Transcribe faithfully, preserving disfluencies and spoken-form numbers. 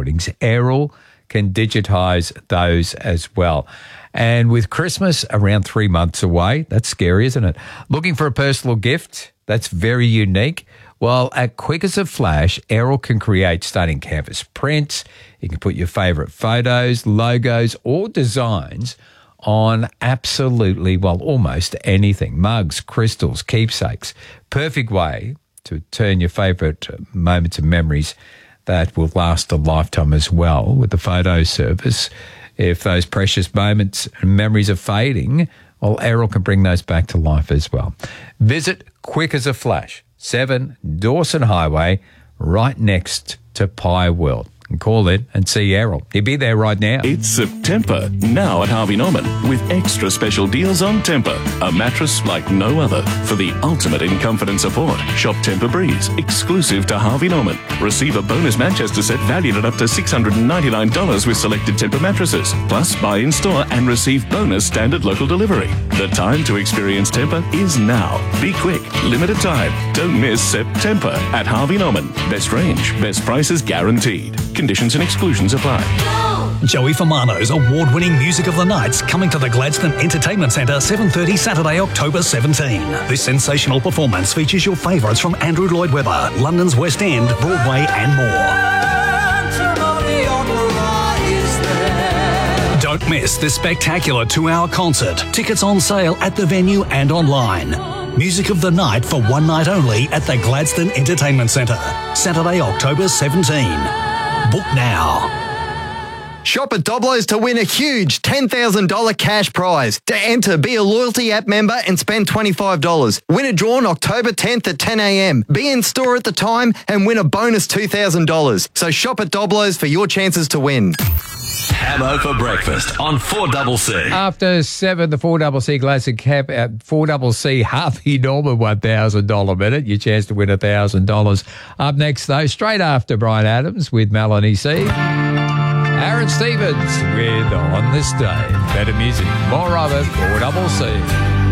recordings, Errol can digitise those as well. And with Christmas around three months away, that's scary, isn't it? Looking for a personal gift that's very unique? Well, at Quick as a Flash, Errol can create stunning canvas prints. You can put your favourite photos, logos or designs on absolutely, well, almost anything. Mugs, crystals, keepsakes. Perfect way to turn your favourite moments and memories that will last a lifetime as well with the photo service. If those precious moments and memories are fading, well, Errol can bring those back to life as well. Visit Quick as a Flash, seven Dawson Highway, right next to Pie World. And call in and see Errol. He'll be there right now. It's September, now at Harvey Norman, with extra special deals on Tempur, a mattress like no other. For the ultimate in comfort and support, shop Tempur Breeze, exclusive to Harvey Norman. Receive a bonus Manchester set valued at up to six hundred ninety-nine dollars with selected Tempur mattresses. Plus, buy in store and receive bonus standard local delivery. The time to experience Tempur is now. Be quick, limited time. Don't miss September at Harvey Norman. Best range, best prices guaranteed. Conditions and exclusions apply. Joey Famano's award-winning Music of the Night's coming to the Gladstone Entertainment Centre seven thirty Saturday, October seventeenth. This sensational performance features your favourites from Andrew Lloyd Webber, London's West End, Broadway and more. Don't miss this spectacular two-hour concert. Tickets on sale at the venue and online. Music of the Night for one night only at the Gladstone Entertainment Centre. Saturday, October seventeenth. Book now. Shop at Doblo's to win a huge ten thousand dollars cash prize. To enter, be a loyalty app member and spend twenty-five dollars. Winner drawn October tenth at ten a.m. Be in store at the time and win a bonus two thousand dollars. So shop at Doblo's for your chances to win. Hammo for breakfast on four C C. After seven, the four C C Classic Cap at four C C Harvey Norman one thousand dollars minute. Your chance to win one thousand dollars. Up next, though, straight after Brian Adams with Melanie C. Aaron Stevens with On This Day. Better music, more of it, four C C.